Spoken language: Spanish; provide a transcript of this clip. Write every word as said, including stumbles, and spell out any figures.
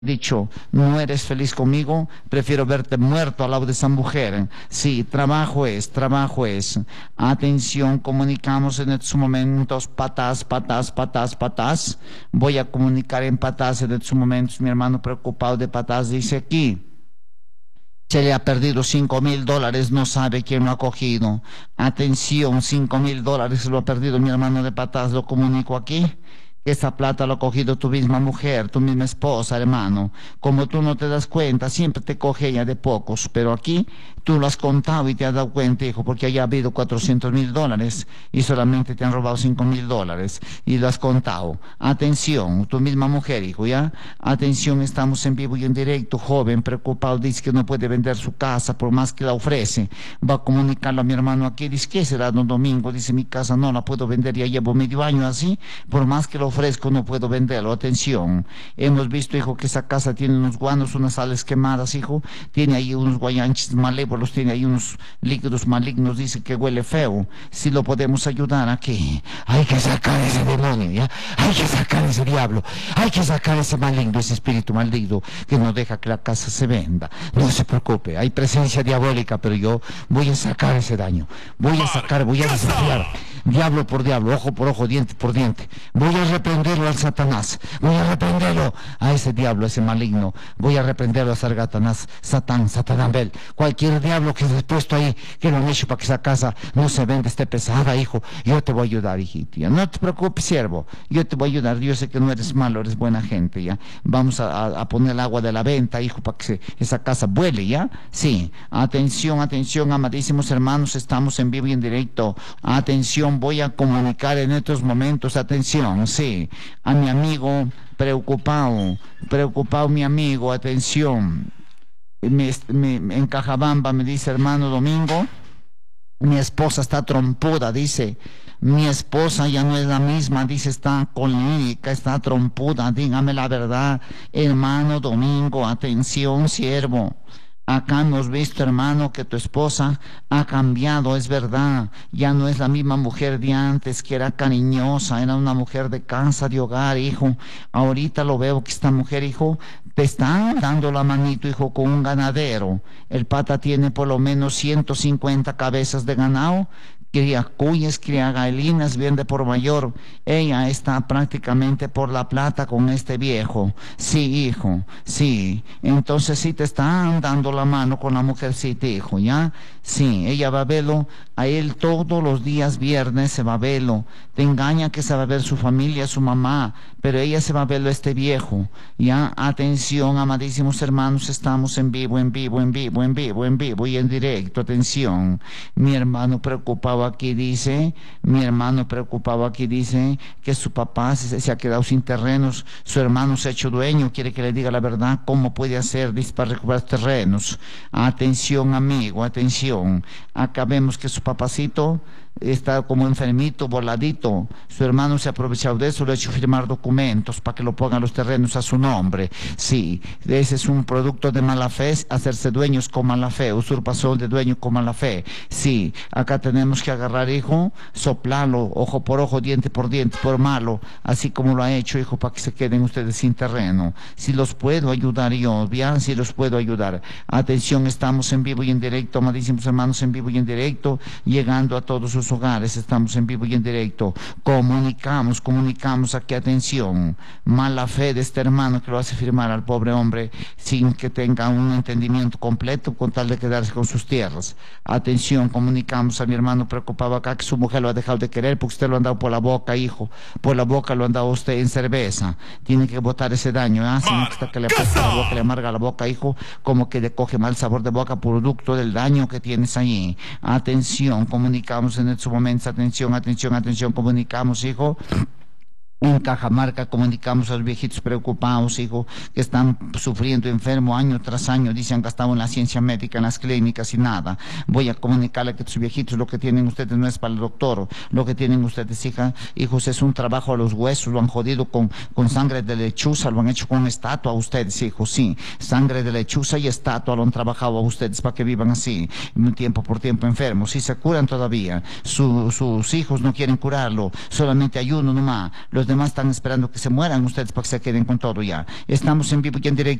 dicho, no eres feliz conmigo, prefiero verte muerto al lado de esa mujer. Sí, trabajo es, trabajo es. Atención, comunicamos en estos momentos, patas, patas, patas, patas. Voy a comunicar en patas en estos momentos, mi hermano preocupado de patas dice aquí. Se le ha perdido cinco mil dólares, no sabe quién lo ha cogido. Atención, cinco mil dólares se lo ha perdido mi hermano de patas, lo comunico aquí. Esa plata lo ha cogido tu misma mujer, tu misma esposa, hermano. Como tú no te das cuenta, siempre te coge ella de pocos. Pero aquí tú lo has contado y te has dado cuenta, hijo, porque haya habido cuatrocientos mil dólares y solamente te han robado cinco mil dólares. Y lo has contado. Atención, tu misma mujer, hijo, ¿ya? Atención, estamos en vivo y en directo. Joven, preocupado, dice que no puede vender su casa por más que la ofrece. Va a comunicarlo a mi hermano aquí. Dice, ¿qué será, don Domingo? Dice, mi casa no la puedo vender, ya llevo medio año así. Por más que lo ofrezco no puedo venderlo. Atención, hemos visto, hijo, que esa casa tiene unos guanos, unas sales quemadas, hijo, tiene ahí unos guayanches malévolos, tiene ahí unos líquidos malignos, dice que huele feo. Si lo podemos ayudar aquí, hay que sacar ese demonio, ¿ya? Hay que sacar ese diablo, hay que sacar ese maligno, ese espíritu maldito que no deja que la casa se venda. No se preocupe, hay presencia diabólica, pero yo voy a sacar ese daño, voy a sacar, voy a desafiar, diablo por diablo, ojo por ojo, diente por diente. Voy a reprenderlo al Satanás, voy a reprenderlo a ese diablo, ese maligno, voy a reprenderlo a Satanás, Satán, Satanabel, cualquier diablo que esté puesto ahí, que lo han hecho para que esa casa no se venda, esté pesada, hijo, yo te voy a ayudar, hijito, ya. No te preocupes, siervo, yo te voy a ayudar, yo sé que no eres malo, eres buena gente, ya. Vamos a, a, a poner el agua de la venta, hijo, para que se, esa casa vuele, ya. Sí, atención, atención, amadísimos hermanos, estamos en vivo y en directo. Atención, voy a comunicar en estos momentos, atención, sí, a mi amigo preocupado, preocupado mi amigo, atención, me, me, en Cajabamba me dice, hermano Domingo, mi esposa está trompuda, dice, mi esposa ya no es la misma, dice, está colérica, está trompuda, dígame la verdad, hermano Domingo, atención, siervo. Acá hemos visto, hermano, que tu esposa ha cambiado, es verdad. Ya no es la misma mujer de antes, que era cariñosa, era una mujer de casa, de hogar, hijo. Ahorita lo veo que esta mujer, hijo, te está dando la manito, hijo, con un ganadero. El pata tiene por lo menos ciento cincuenta cabezas de ganado. Cría cuyes, cría galinas, vende por mayor. Ella está prácticamente por la plata con este viejo. Sí, hijo, sí. Entonces sí te están dando la mano con la mujercita, hijo, ¿ya? Sí, ella va a verlo a él todos los días viernes, se va a verlo. Te engaña que se va a ver su familia, su mamá, pero ella se va a verlo a este viejo, ¿ya? Atención, amadísimos hermanos, estamos en vivo, en vivo, en vivo, en vivo, en vivo y en directo. Atención, mi hermano preocupado aquí dice, mi hermano preocupado aquí dice que su papá se, se ha quedado sin terrenos, su hermano se ha hecho dueño, quiere que le diga la verdad, ¿cómo puede hacer, dice, para recuperar terrenos? Atención, amigo, atención, acá vemos que su papacito está como enfermito, voladito, su hermano se ha aprovechado de eso, le ha hecho firmar documentos para que lo pongan los terrenos a su nombre. Sí, ese es un producto de mala fe, hacerse dueños con mala fe, usurpación de dueño con mala fe. Sí, acá tenemos que agarrar, hijo, soplarlo, ojo por ojo, diente por diente, por malo, así como lo ha hecho, hijo, para que se queden ustedes sin terreno. Si los puedo ayudar yo, bien, si los puedo ayudar. Atención, estamos en vivo y en directo, amadísimos hermanos, en vivo y en directo, llegando a todos sus hogares, estamos en vivo y en directo, comunicamos, comunicamos aquí, atención, mala fe de este hermano que lo hace firmar al pobre hombre sin que tenga un entendimiento completo con tal de quedarse con sus tierras. Atención, comunicamos a mi hermano preocupado acá que su mujer lo ha dejado de querer porque usted lo han dado por la boca, hijo, por la boca lo han dado usted en cerveza, tiene que botar ese daño, ¿eh? Hasta que le apesta la boca, le amarga la boca, hijo, como que le coge mal sabor de boca producto del daño que tienes ahí. Atención, comunicamos en estos momentos, atención, atención, atención, comunicamos, hijo. En Cajamarca comunicamos a los viejitos preocupados, hijo, que están sufriendo enfermo año tras año, dicen que estado en la ciencia médica, en las clínicas y nada. Voy a comunicarle que sus viejitos, lo que tienen ustedes no es para el doctor, lo que tienen ustedes, hija, hijos, es un trabajo a los huesos, lo han jodido con, con sangre de lechuza, lo han hecho con estatua a ustedes, hijos, sí, sangre de lechuza y estatua lo han trabajado a ustedes para que vivan así, tiempo por tiempo enfermos, y se curan todavía. Su, sus hijos no quieren curarlo, solamente ayuno nomás, los demás están esperando que se mueran ustedes para que se queden con todo ya. Estamos en vivo y en directo.